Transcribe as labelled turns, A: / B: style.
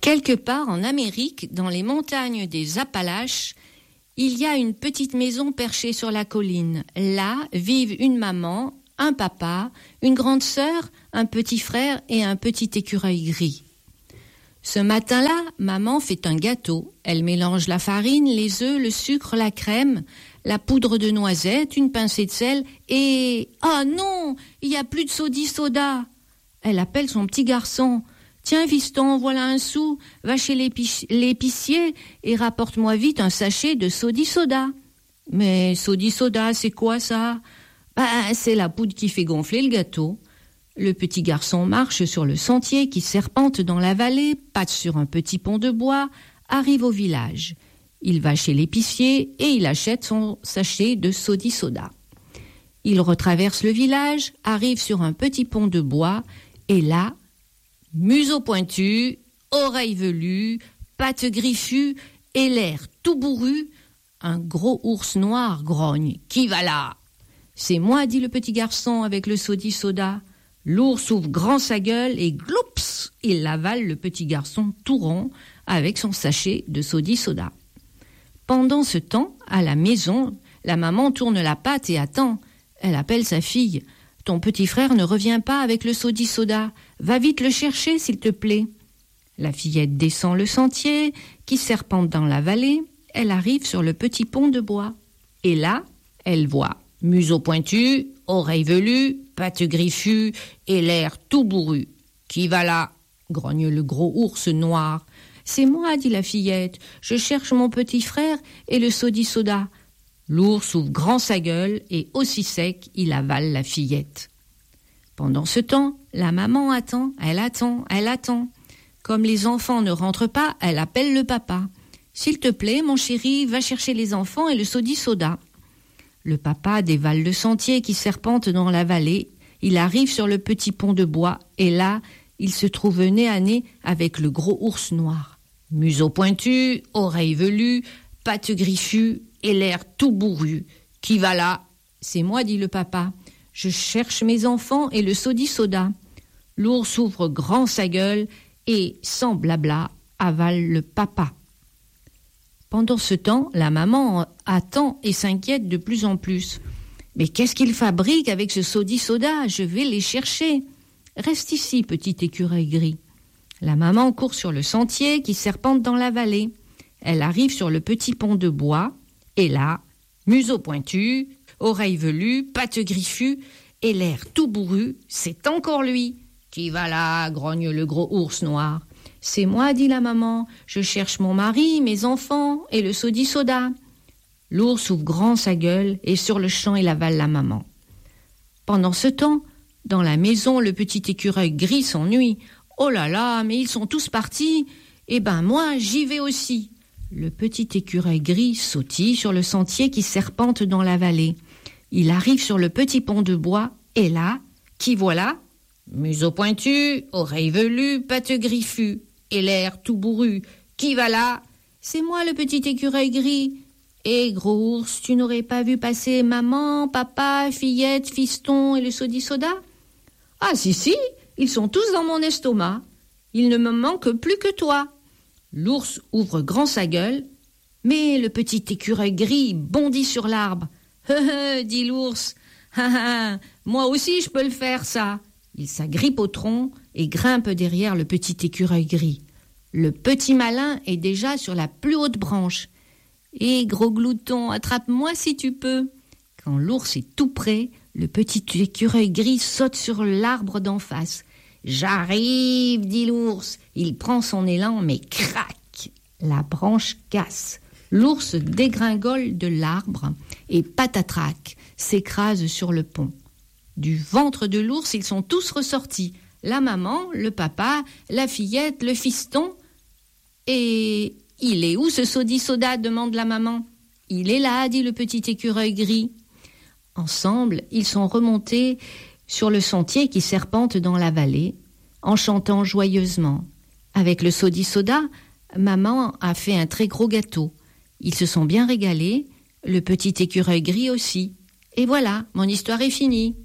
A: Quelque part en Amérique, dans les montagnes des Appalaches, il y a une petite maison perchée sur la colline. Là vivent une maman, un papa, une grande sœur, un petit frère et un petit écureuil gris. Ce matin-là, maman fait un gâteau. Elle mélange la farine, les œufs, le sucre, la crème, la poudre de noisette, une pincée de sel et... Ah non, il n'y a plus de soda. Elle appelle son petit garçon. Tiens, fiston, voilà un sou. Va chez l'épicier et rapporte-moi vite un sachet de soda. Mais soda, c'est quoi ça? C'est la poudre qui fait gonfler le gâteau. Le petit garçon marche sur le sentier qui serpente dans la vallée, passe sur un petit pont de bois, arrive au village. Il va chez l'épicier et il achète son sachet de soda. Il retraverse le village, arrive sur un petit pont de bois et là, museau pointu, oreilles velues, pattes griffues et l'air tout bourru, un gros ours noir grogne. « Qui va là ?»« C'est moi, dit le petit garçon avec le soda. » L'ours ouvre grand sa gueule et gloups, il avale le petit garçon tout rond avec son sachet de soda. Pendant ce temps, à la maison, la maman tourne la patte et attend. Elle appelle sa fille. « Ton petit frère ne revient pas avec le soda. Va vite le chercher, s'il te plaît. » La fillette descend le sentier qui serpente dans la vallée. Elle arrive sur le petit pont de bois. Et là, elle voit museau pointu, oreilles velues, pattes griffues et l'air tout bourru. « Qui va là ?» grogne le gros ours noir. « C'est moi, dit la fillette. Je cherche mon petit frère et le soda. » L'ours ouvre grand sa gueule et aussi sec, il avale la fillette. Pendant ce temps, la maman attend. Comme les enfants ne rentrent pas, elle appelle le papa. « S'il te plaît, mon chéri, va chercher les enfants et le soda. » Le papa dévale le sentier qui serpente dans la vallée. Il arrive sur le petit pont de bois et là, il se trouve nez à nez avec le gros ours noir. Museau pointu, oreilles velues, pattes griffues et l'air tout bourru. « Qui va là ?»« C'est moi, dit le papa. Je cherche mes enfants et le soda. » L'ours ouvre grand sa gueule et, sans blabla, avale le papa. Pendant ce temps, la maman attend et s'inquiète de plus en plus. « Mais qu'est-ce qu'il fabrique avec ce soda? Je vais les chercher. »« Reste ici, petit écureuil gris. » La maman court sur le sentier qui serpente dans la vallée. Elle arrive sur le petit pont de bois et là, museau pointu, oreilles velues, pattes griffues et l'air tout bourru, c'est encore lui. « Qui va là ?» grogne le gros ours noir. « C'est moi, dit la maman. Je cherche mon mari, mes enfants et le soda. » L'ours ouvre grand sa gueule et sur le champ, il avale la maman. Pendant ce temps, dans la maison, le petit écureuil gris s'ennuie. « Oh là là, mais ils sont tous partis. Eh ben moi, j'y vais aussi. » Le petit écureuil gris sautille sur le sentier qui serpente dans la vallée. Il arrive sur le petit pont de bois et là, qui voilà ? Museau pointu, oreilles velues, pattes griffues et l'air tout bourru. « Qui va là ?»« C'est moi, le petit écureuil gris. »« Eh, gros ours, tu n'aurais pas vu passer maman, papa, fillette, fiston et le soda ?»« Ah si, ils sont tous dans mon estomac. Il ne me manque plus que toi. » L'ours ouvre grand sa gueule, mais le petit écureuil gris bondit sur l'arbre. « dit l'ours, « moi aussi je peux le faire, ça. » Il s'agrippe au tronc et grimpe derrière le petit écureuil gris. Le petit malin est déjà sur la plus haute branche. « Eh, gros glouton, attrape-moi si tu peux. » Quand l'ours est tout près, le petit écureuil gris saute sur l'arbre d'en face. « J'arrive, dit l'ours. » Il prend son élan, mais crac, la branche casse. L'ours dégringole de l'arbre et patatrac, s'écrase sur le pont. Du ventre de l'ours, ils sont tous ressortis. La maman, le papa, la fillette, le fiston. Et il est où ce soda demande la maman. Il est là, dit le petit écureuil gris. Ensemble, ils sont remontés sur le sentier qui serpente dans la vallée, en chantant joyeusement. Avec le soda, maman a fait un très gros gâteau. Ils se sont bien régalés, le petit écureuil gris aussi. Et voilà, mon histoire est finie.